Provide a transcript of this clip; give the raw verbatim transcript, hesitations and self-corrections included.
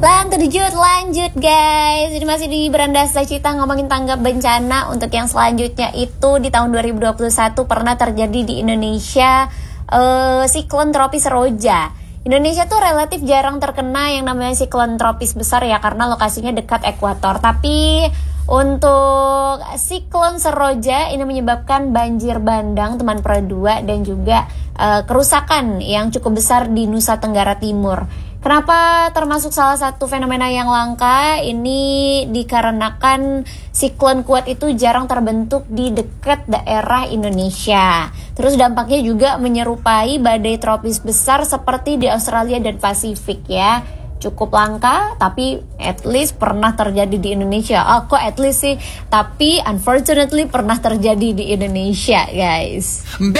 Lanjut, lanjut guys. Ini masih di Beranda Cita ngomongin tanggap bencana. Untuk yang selanjutnya itu di tahun dua ribu dua puluh satu pernah terjadi di Indonesia uh, siklon tropis Roja. Indonesia tuh relatif jarang terkena yang namanya siklon tropis besar ya, karena lokasinya dekat ekuator. Tapi untuk siklon Seroja ini menyebabkan banjir bandang teman Pro dua dan juga uh, kerusakan yang cukup besar di Nusa Tenggara Timur. Kenapa termasuk salah satu fenomena yang langka? Ini dikarenakan siklon kuat itu jarang terbentuk di dekat daerah Indonesia. Terus dampaknya juga menyerupai badai tropis besar seperti di Australia dan Pasifik ya. Cukup langka, tapi at least pernah terjadi di Indonesia. Oh, kok at least sih? Tapi unfortunately pernah terjadi di Indonesia, guys.